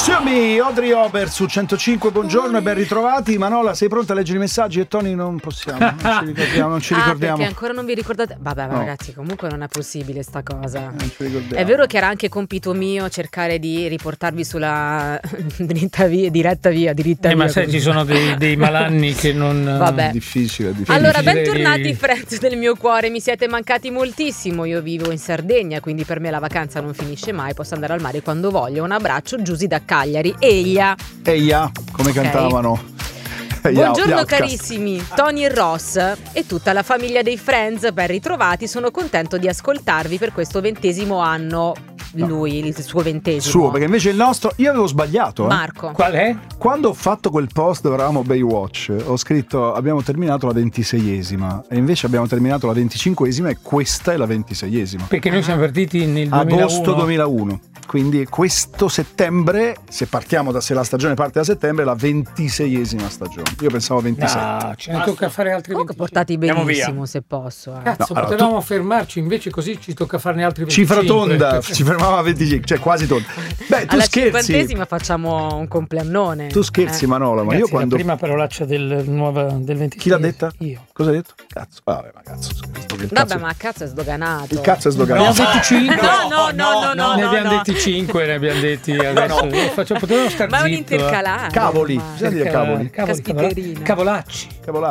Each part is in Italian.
Consume Audrey Hopper su 105, buongiorno e ben ritrovati. Manola, sei pronta a leggere i messaggi? E Tony non possiamo, non ci ricordiamo. Perché ancora non vi ricordate? Vabbè, no. Ragazzi, comunque non è possibile sta cosa. Non ci ricordiamo. È vero che era anche compito mio cercare di riportarvi sulla diretta via. Ma sai, ci sono dei malanni che non... Vabbè. Difficile. Allora, bentornati friends del mio cuore, mi siete mancati moltissimo. Io vivo in Sardegna, quindi per me la vacanza non finisce mai, posso andare al mare quando voglio. Un abbraccio, Giusy da Cagliari. Eia, come cantavano. Buongiorno carissimi, Tony e Ross e tutta la famiglia dei Friends, ben ritrovati, sono contento di ascoltarvi per questo 20° anno. Lui, il suo 20°. Suo, perché invece il nostro, io avevo sbagliato. Marco. Qual è? Quando ho fatto quel post dove eravamo Baywatch, ho scritto abbiamo terminato la 26esima e invece abbiamo terminato la 25esima e questa è la 26esima. Perché noi siamo partiti nel 2001. Agosto 2001. Quindi questo settembre, se la stagione parte da settembre, è la 26esima stagione. Io pensavo 26. No, ce ne tocca fare altri 25. Portati benissimo, se posso. Cazzo, no, potevamo fermarci, invece così ci tocca farne altri 25. Cifra tonda, ci fermavamo a 25, cioè quasi tonda. Beh, tu alla scherzi. 50esima facciamo un compleannone. Tu scherzi, Manola, ma Ragazzi, io quando... La prima parolaccia del 26. Chi l'ha detta? Io. Cosa hai detto? Cazzo. Vabbè, ma cazzo. Vabbè, ma cazzo è sdoganato. Il cazzo è sdoganato. Ne abbiamo detti 5. No. Ne abbiamo detti 5, ne abbiamo detti adesso. Potevamo star Ma è un zitto. intercalare. Cavoli, bisogna dire cavoli. Caspiterina. Cavolacci.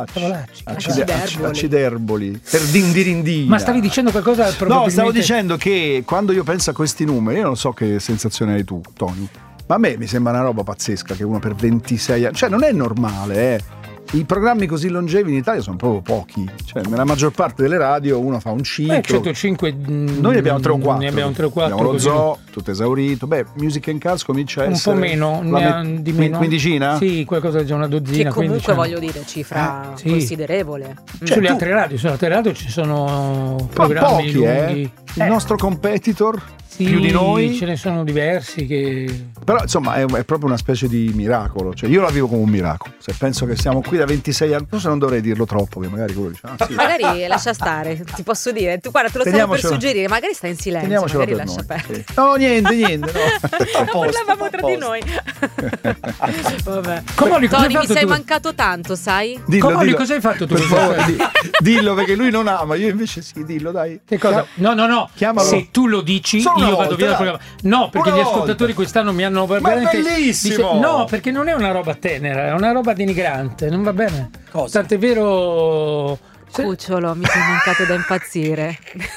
Acciderboli. Per dindirindina. Ma stavi dicendo qualcosa probabilmente... No, stavo dicendo che quando io penso a questi numeri, io non so che sensazione hai tu, Tony, ma a me mi sembra una roba pazzesca che uno per 26 anni, cioè non è normale, I programmi così longevi in Italia sono proprio pochi, cioè nella maggior parte delle radio uno fa un ciclo. 105. Noi ne abbiamo 3 o 4. Ne abbiamo 3 o 4. Abbiamo lo zoo, tutto esaurito. Beh, Music and Cars comincia a essere un po' meno, di meno. Quindicina? Sì, qualcosa già una dozzina. Che comunque 15. voglio dire, cifra considerevole. Cioè, sulle altre radio ci sono programmi pochi, lunghi. Il nostro competitor. Sì, più di noi ce ne sono diversi che... Però insomma è proprio una specie di miracolo, cioè io la vivo come un miracolo, se penso che siamo qui da 26 anni, forse non dovrei dirlo troppo, che magari quello dice sì. Magari lascia stare, ti posso dire, tu guarda, te lo stavo per suggerire, magari stai in silenzio, magari lascia perdere. Sì. No, niente no. Parlavamo tra di noi. Vabbè. Comoli, Tony, mi sei mancato tanto, sai? Comoli, cosa hai fatto tu? Dillo, perché lui non ama, io invece sì, dillo dai. Che cosa? No, chiamalo. Se tu lo dici io vado via dal programma. No, perché gli ascoltatori quest'anno mi hanno veramente... Ma è bellissimo! No, perché non è una roba tenera, è una roba denigrante, non va bene. Cosa? Tant'è vero... Cucciolo, mi sei mancato da impazzire.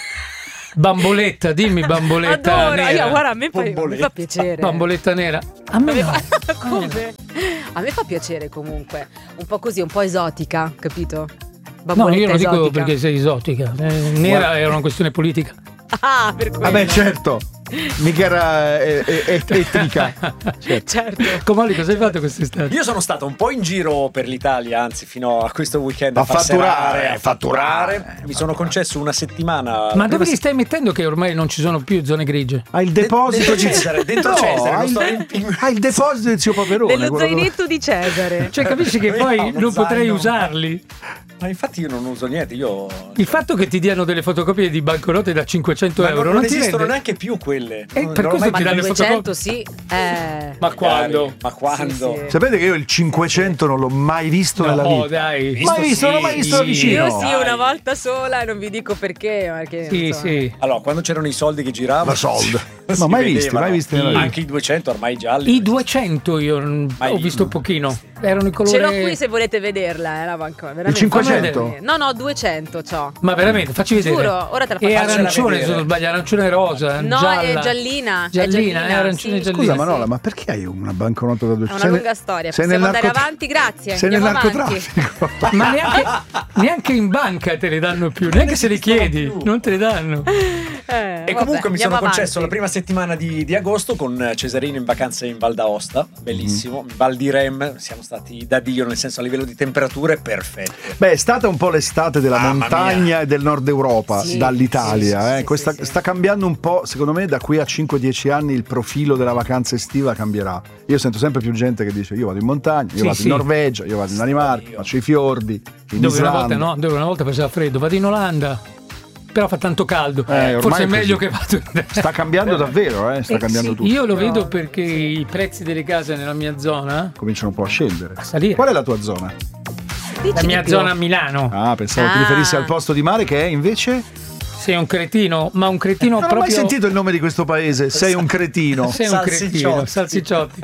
Bamboletta, dimmi bamboletta Adoro. nera. Guarda, a me fa piacere. Bamboletta nera. A me no. Come? A me fa piacere comunque. Un po' così, un po' esotica, capito? No, io lo dico esotica. perché sei esotica. Nera era una questione politica. Ah, per quello. Vabbè, certo. Mica era etnica. Certo. Comoli, cosa hai fatto quest'estate? Io sono stato un po' in giro per l'Italia, anzi fino a questo weekend a fatturare. Mi sono concesso una settimana. Ma dove li stai mettendo che ormai non ci sono più zone grigie? Hai il deposito di Cesare, dentro Cesare. Hai il deposito del zio Paperone. Dello zainetto di Cesare. Cioè, capisci che poi non potrei usarli? Ma infatti io non uso niente. Il fatto che ti diano delle fotocopie di banconote da 500 euro non esistono rende... neanche più quelle. Per questo ti danno le 200 sì. Ma quando? Sì. Sapete che io il 500 non l'ho mai visto nella vita. Dai. Non l'ho mai visto da vicino. Io sì, una volta sola, non vi dico perché. Sì. Allora, quando c'erano i soldi che giravano. Ma soldi. Ma mai visti nella vita. Anche i 200 ormai gialli. I 200 io ho visto pochino. Erano i colori. Ce l'ho qui se volete vederla, la banca. Il 500? No, 200 c'ho. Ma veramente, facci vedere. Giuro, ora te la faccio. È arancione, se non sbaglio, arancione rosa. No, gialla. è giallina. Giallina, è arancione sì. giallina. Scusa Manola, ma perché hai una banconota da 200? È una lunga storia. Possiamo andare avanti, grazie. Sei nel Andiamo narcotraffico. Ma neanche in banca te le danno più, neanche se le chiedi, non te le danno. E comunque mi sono concesso la prima settimana di agosto con Cesarino in vacanze in Val d'Aosta, bellissimo, Val di Rem, siamo stati da Dio, nel senso a livello di temperature perfette. Beh, è stata un po' l'estate della montagna e del nord Europa, dall'Italia. Sta cambiando un po', secondo me da qui a 5-10 anni il profilo della vacanza estiva cambierà. Io sento sempre più gente che dice io vado in montagna, io vado in Norvegia, io vado in Danimarca, faccio i fiordi, in dove Islanda. una volta faceva freddo, vado in Olanda. però fa tanto caldo. Forse è meglio che vado. Sta cambiando davvero, sta cambiando tutto. Io lo vedo perché i prezzi delle case nella mia zona cominciano un po' a scendere. A salire. Qual è la tua zona? La mia zona a Milano. Pensavo ti riferissi al posto di mare che è invece... Sei un cretino, ma un cretino non proprio... Non ho mai sentito il nome di questo paese, sei un cretino. Sei un cretino, salsicciotti.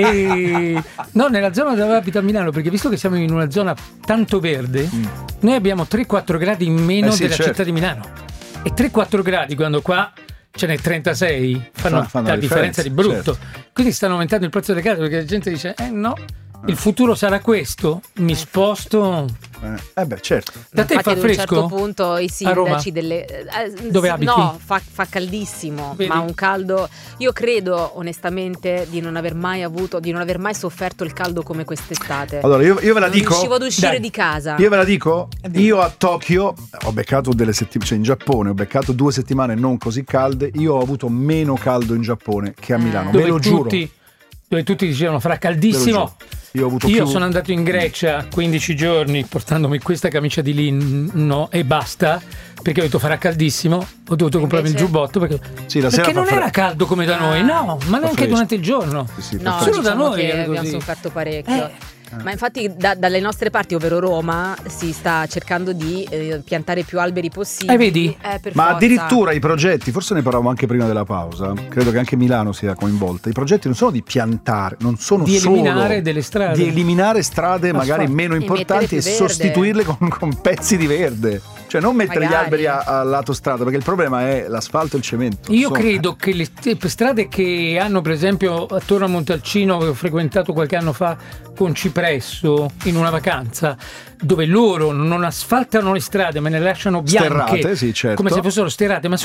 No, nella zona dove abito a Milano, perché visto che siamo in una zona tanto verde, noi abbiamo 3-4 gradi in meno della città di Milano. E 3-4 gradi quando qua ce n'è 36 fanno la differenza di brutto. Certo. Quindi stanno aumentando il prezzo delle case perché la gente dice no, il futuro sarà questo, mi sposto. Certo. Da te fa fresco? Ad un certo punto i sindaci dove abiti? No, fa caldissimo. Vedi? Ma un caldo. Io credo onestamente di non aver mai sofferto il caldo come quest'estate. Allora io ve la dico. Non riuscivo ad uscire di casa. Io ve la dico. Io a Tokyo ho beccato delle settimane, cioè in Giappone ho beccato 2 settimane non così calde. Io ho avuto meno caldo in Giappone che a Milano. Ve lo giuro. Dove tutti dicevano farà caldissimo. Io sono andato in Grecia 15 giorni portandomi questa camicia di lino e basta, perché ho detto farà caldissimo, ho dovuto comprarmi il giubbotto perché non era caldo come da noi, no, ma neanche durante il giorno. No, solo da noi che abbiamo sofferto parecchio. Ma infatti dalle nostre parti, ovvero Roma, si sta cercando di piantare più alberi possibili. Vedi? Ma addirittura i progetti, forse ne parlavamo anche prima della pausa, credo che anche Milano sia coinvolta. I progetti non sono di piantare, non sono di solo eliminare delle strade. Di eliminare strade magari meno importanti e sostituirle con pezzi di verde. Cioè non mettere gli alberi a lato strada, perché il problema è l'asfalto e il cemento. Io credo che le strade che hanno, per esempio, attorno a Montalcino, che ho frequentato qualche anno fa con Cipresso in una vacanza, dove loro non asfaltano le strade ma ne lasciano bianche, sterrate, sì, certo, come se fossero sterrate, ma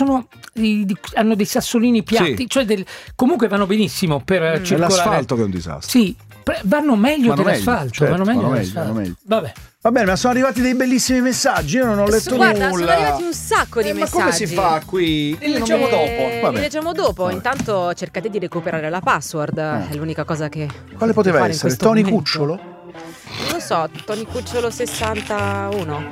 hanno dei sassolini piatti, cioè comunque vanno benissimo per circolare. È l'asfalto che è un disastro. Sì, vanno meglio dell'asfalto. Vanno meglio. Va bene, ma sono arrivati dei bellissimi messaggi, io non ho letto nulla. Guarda, sono arrivati un sacco di messaggi. Ma come si fa qui? Li leggiamo dopo. Li leggiamo dopo. Intanto cercate di recuperare la password, è l'unica cosa che... Quale poteva essere? Tony Cucciolo? Non lo so, Tony Cucciolo 61.